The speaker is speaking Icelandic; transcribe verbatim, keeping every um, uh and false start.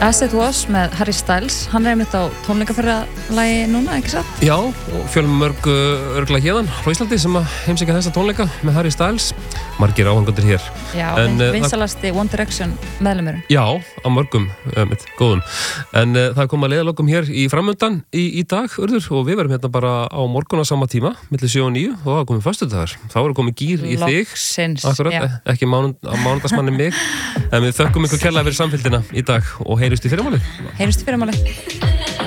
As It Was með Harry Styles, hann er einmitt á tónleikaferðalagi núna, ekki satt? Já, og fjölmörg uh, örgulega héðan frá Íslandi sem að heimsækja þessa tónleika með Harry Styles. Margir áhangandur hér. Já, en uh, vinsalasti One Direction meðlumurinn. Já, á mörgum, uh, mitt, góðum. En uh, það kom að leiðalokum hér í framöndan í, í dag, Urður, og við verum hérna bara á morgun á sama tíma, milli sjö og níu, og það var komið föstudagur. Þá er komið gýr í þig. Loksins, akkurat, já. Ekki mánund, mánudagsmanni mig. En við þökkum ykkur kærlega fyrir samfylgdina í dag og heyrjumst í fyrramálið. Heyrjumst í fyrramálið.